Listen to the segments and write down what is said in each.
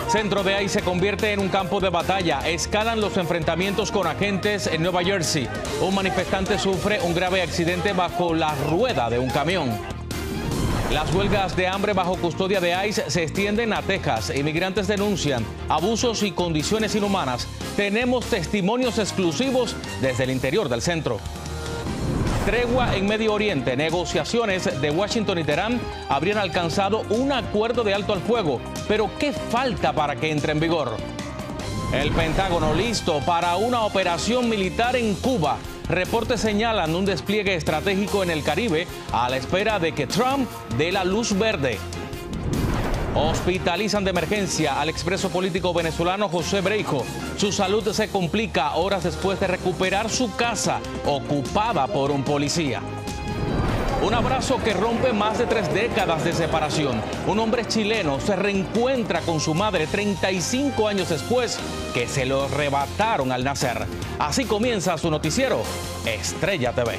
Centro de ICE se convierte en un campo de batalla. Escalan los enfrentamientos con agentes en Nueva Jersey. Un manifestante sufre un grave accidente bajo la rueda de un camión. Las huelgas de hambre bajo custodia de ICE se extienden a Texas. Inmigrantes denuncian abusos y condiciones inhumanas. Tenemos testimonios exclusivos desde el interior del centro. Tregua en Medio Oriente. Negociaciones de Washington y Teherán habrían alcanzado un acuerdo de alto al fuego. Pero ¿qué falta para que entre en vigor? El Pentágono listo para una operación militar en Cuba. Reportes señalan un despliegue estratégico en el Caribe a la espera de que Trump dé la luz verde. Hospitalizan de emergencia al expreso político venezolano José Breijo. Su salud se complica horas después de recuperar su casa ocupada por un policía. Un abrazo que rompe más de 3 décadas de separación. Un hombre chileno se reencuentra con su madre 35 años después que se lo arrebataron al nacer. Así comienza su noticiero Estrella TV.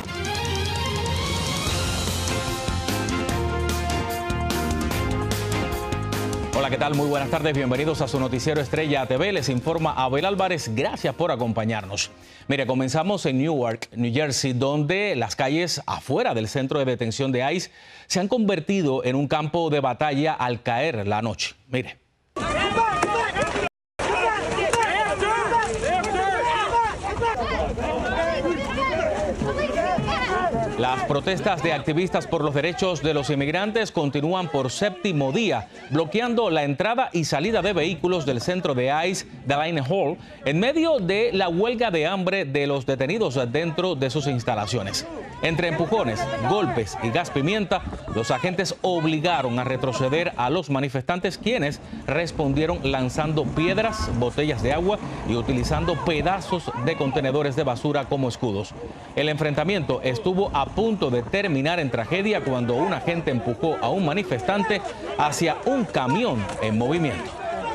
Hola, ¿qué tal? Muy buenas tardes, bienvenidos a su noticiero Estrella TV. Les informa Abel Álvarez, gracias por acompañarnos. Mire, comenzamos en Newark, New Jersey, donde las calles afuera del centro de detención de ICE se han convertido en un campo de batalla al caer la noche. Mire. Las protestas de activistas por los derechos de los inmigrantes continúan por 7º día, bloqueando la entrada y salida de vehículos del centro de ICE, Delaney Hall, en medio de la huelga de hambre de los detenidos dentro de sus instalaciones. Entre empujones, golpes y gas pimienta, los agentes obligaron a retroceder a los manifestantes, quienes respondieron lanzando piedras, botellas de agua y utilizando pedazos de contenedores de basura como escudos. El enfrentamiento estuvo a punto de terminar en tragedia cuando un agente empujó a un manifestante hacia un camión en movimiento.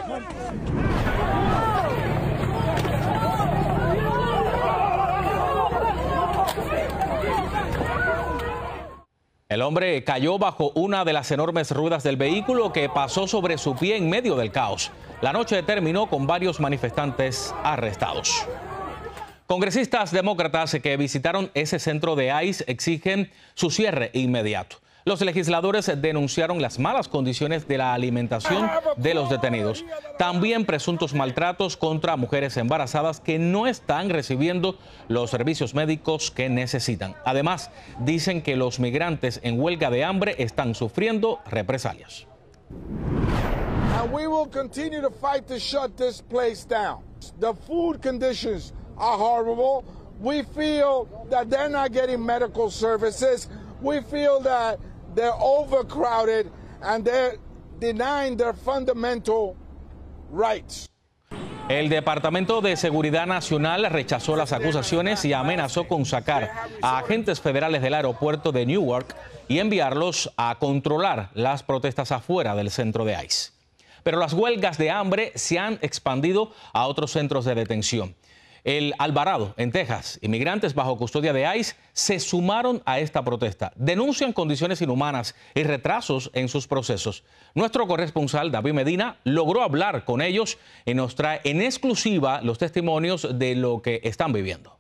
El hombre cayó bajo una de las enormes ruedas del vehículo que pasó sobre su pie en medio del caos. La noche terminó con varios manifestantes arrestados. Congresistas demócratas que visitaron ese centro de ICE exigen su cierre inmediato. Los legisladores denunciaron las malas condiciones de la alimentación de los detenidos. También presuntos maltratos contra mujeres embarazadas que no están recibiendo los servicios médicos que necesitan. Además, dicen que los migrantes en huelga de hambre están sufriendo represalias. And we will continue to fight to shut this place down. The food conditions are horrible. We feel that they're not getting medical services. We feel that they're overcrowded and they're denying their fundamental rights. El Departamento de Seguridad Nacional rechazó las acusaciones y amenazó con sacar a agentes federales del aeropuerto de Newark y enviarlos a controlar las protestas afuera del centro de ICE. Pero las huelgas de hambre se han expandido a otros centros de detención. El Alvarado, en Texas, inmigrantes bajo custodia de ICE se sumaron a esta protesta. Denuncian condiciones inhumanas y retrasos en sus procesos. Nuestro corresponsal, David Medina, logró hablar con ellos y nos trae en exclusiva los testimonios de lo que están viviendo.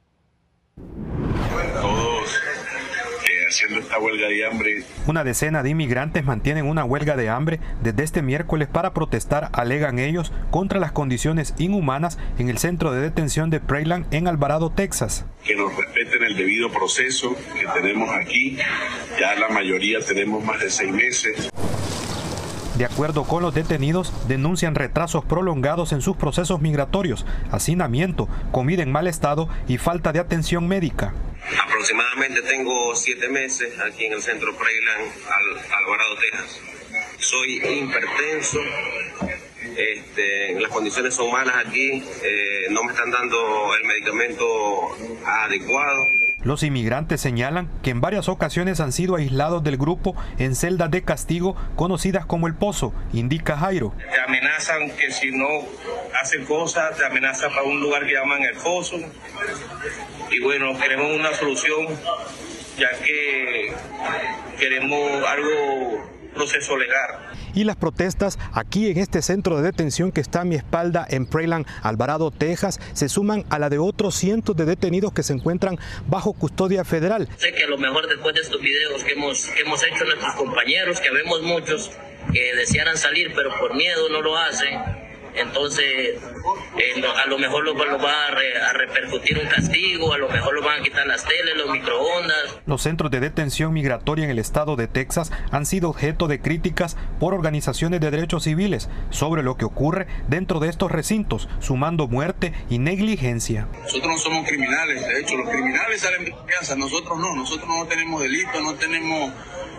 Haciendo esta huelga de hambre. Una decena de inmigrantes mantienen una huelga de hambre desde este miércoles para protestar, alegan ellos, contra las condiciones inhumanas en el centro de detención de Prairie en Alvarado, Texas. Que nos respeten el debido proceso que tenemos aquí. Ya la mayoría tenemos más de 6 meses. De acuerdo con los detenidos, denuncian retrasos prolongados en sus procesos migratorios, hacinamiento, comida en mal estado y falta de atención médica. Aproximadamente tengo 7 meses aquí en el centro Prairie, Alvarado, Texas. Soy hipertenso, las condiciones son malas aquí, no me están dando el medicamento adecuado. Los inmigrantes señalan que en varias ocasiones han sido aislados del grupo en celdas de castigo conocidas como El Pozo, indica Jairo. Te amenazan que si no hacen cosas, te amenazan para un lugar que llaman El Pozo. Y bueno, queremos una solución, ya que queremos algo proceso legal. Y las protestas aquí en este centro de detención que está a mi espalda en Prairie, Alvarado, Texas, se suman a la de otros cientos de detenidos que se encuentran bajo custodia federal. Sé que a lo mejor después de estos videos que hemos hecho nuestros compañeros, que vemos muchos que desearan salir pero por miedo no lo hacen, entonces a lo mejor lo va a repercutir un castigo, a lo mejor lo van a quitar las teles, los microondas. Los centros de detención migratoria en el estado de Texas han sido objeto de críticas por organizaciones de derechos civiles sobre lo que ocurre dentro de estos recintos, sumando muerte y negligencia. Nosotros no somos criminales, de hecho los criminales salen de casa, nosotros no tenemos delitos, no tenemos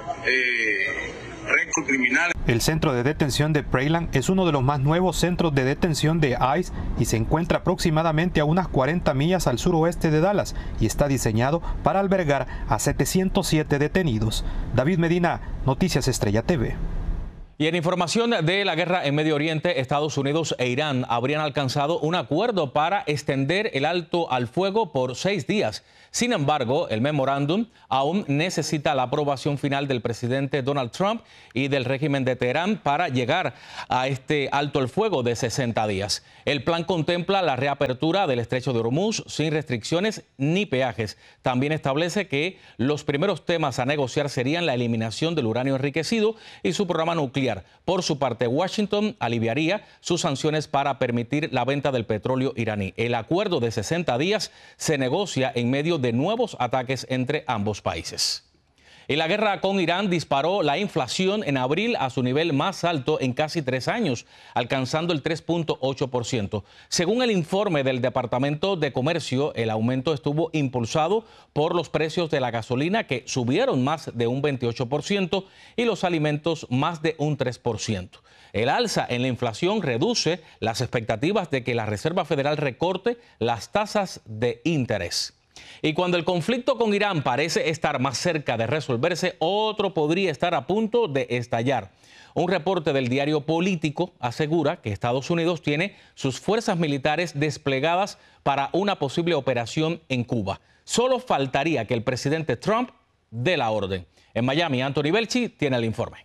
récord criminal. El centro de detención de Prairie es uno de los más nuevos centros de detención de ICE y se encuentra aproximadamente a unas 40 millas al suroeste de Dallas y está diseñado para albergar a 707 detenidos. David Medina, Noticias Estrella TV. Y en información de la guerra en Medio Oriente, Estados Unidos e Irán habrían alcanzado un acuerdo para extender el alto al fuego por 6 días. Sin embargo, el memorándum aún necesita la aprobación final del presidente Donald Trump y del régimen de Teherán para llegar a este alto al fuego de 60 días. El plan contempla la reapertura del estrecho de Hormuz sin restricciones ni peajes. También establece que los primeros temas a negociar serían la eliminación del uranio enriquecido y su programa nuclear. Por su parte, Washington aliviaría sus sanciones para permitir la venta del petróleo iraní. El acuerdo de 60 días se negocia en medio de nuevos ataques entre ambos países. Y la guerra con Irán disparó la inflación en abril a su nivel más alto en casi 3 años, alcanzando el 3.8%. Según el informe del Departamento de Comercio, el aumento estuvo impulsado por los precios de la gasolina, que subieron más de un 28%, y los alimentos más de un 3%. El alza en la inflación reduce las expectativas de que la Reserva Federal recorte las tasas de interés. Y cuando el conflicto con Irán parece estar más cerca de resolverse, otro podría estar a punto de estallar. Un reporte del diario Político asegura que Estados Unidos tiene sus fuerzas militares desplegadas para una posible operación en Cuba. Solo faltaría que el presidente Trump dé la orden. En Miami, Anthony Belchi tiene el informe.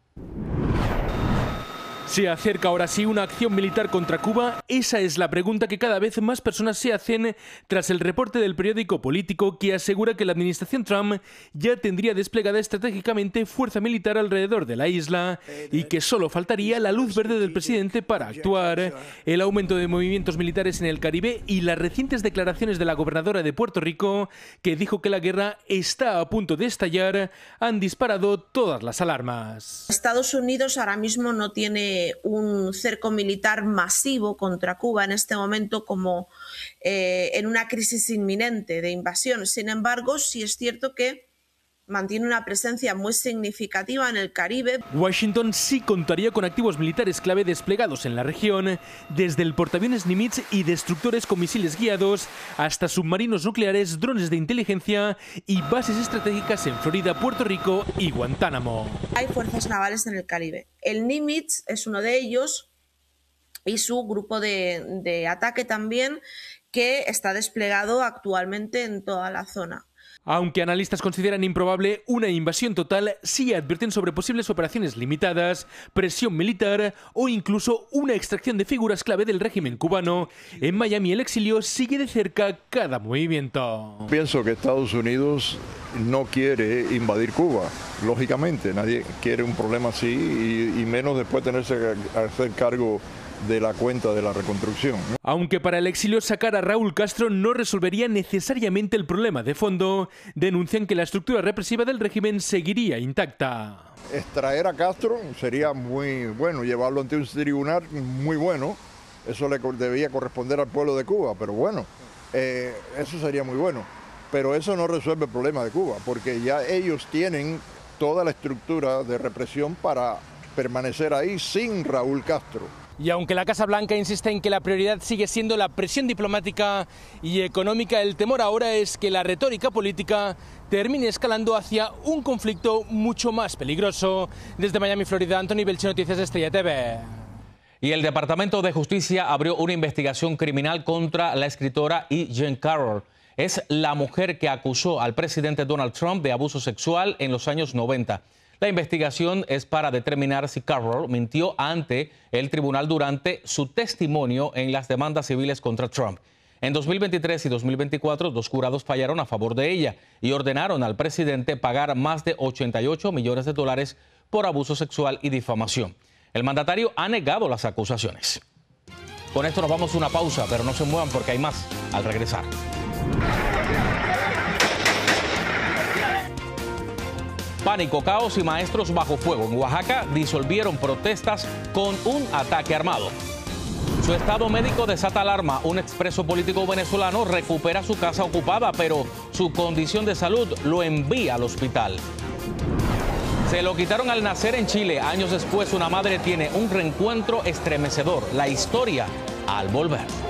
¿Se acerca ahora sí una acción militar contra Cuba? Esa es la pregunta que cada vez más personas se hacen tras el reporte del periódico Político, que asegura que la administración Trump ya tendría desplegada estratégicamente fuerza militar alrededor de la isla y que solo faltaría la luz verde del presidente para actuar. El aumento de movimientos militares en el Caribe y las recientes declaraciones de la gobernadora de Puerto Rico, que dijo que la guerra está a punto de estallar, han disparado todas las alarmas. Estados Unidos ahora mismo no tiene un cerco militar masivo contra Cuba en este momento como en una crisis inminente de invasión. Sin embargo, sí es cierto que mantiene una presencia muy significativa en el Caribe. Washington sí contaría con activos militares clave desplegados en la región, desde el portaaviones Nimitz y destructores con misiles guiados hasta submarinos nucleares, drones de inteligencia y bases estratégicas en Florida, Puerto Rico y Guantánamo. Hay fuerzas navales en el Caribe. El Nimitz es uno de ellos y su grupo de ataque también, que está desplegado actualmente en toda la zona. Aunque analistas consideran improbable una invasión total, sí advierten sobre posibles operaciones limitadas, presión militar o incluso una extracción de figuras clave del régimen cubano. En Miami el exilio sigue de cerca cada movimiento. Pienso que Estados Unidos no quiere invadir Cuba, lógicamente. Nadie quiere un problema así y menos después tenerse que hacer cargo de la cuenta de la reconstrucción, ¿no? Aunque para el exilio sacar a Raúl Castro no resolvería necesariamente el problema de fondo, denuncian que la estructura represiva del régimen seguiría intacta. Extraer a Castro sería muy bueno, llevarlo ante un tribunal muy bueno, eso le debía corresponder al pueblo de Cuba, pero bueno, eso sería muy bueno. Pero eso no resuelve el problema de Cuba, porque ya ellos tienen toda la estructura de represión para permanecer ahí sin Raúl Castro. Y aunque la Casa Blanca insiste en que la prioridad sigue siendo la presión diplomática y económica, el temor ahora es que la retórica política termine escalando hacia un conflicto mucho más peligroso. Desde Miami, Florida, Anthony Belchi, Noticias Estrella TV. Y el Departamento de Justicia abrió una investigación criminal contra la escritora E. Jean Carroll. Es la mujer que acusó al presidente Donald Trump de abuso sexual en los años 90. La investigación es para determinar si Carroll mintió ante el tribunal durante su testimonio en las demandas civiles contra Trump. En 2023 y 2024, 2 jurados fallaron a favor de ella y ordenaron al presidente pagar más de $88 millones por abuso sexual y difamación. El mandatario ha negado las acusaciones. Con esto nos vamos a una pausa, pero no se muevan porque hay más al regresar. Pánico, caos y maestros bajo fuego. En Oaxaca disolvieron protestas con un ataque armado. Su estado médico desata alarma. Un expreso político venezolano recupera su casa ocupada, pero su condición de salud lo envía al hospital. Se lo quitaron al nacer en Chile. Años después, una madre tiene un reencuentro estremecedor. La historia al volver.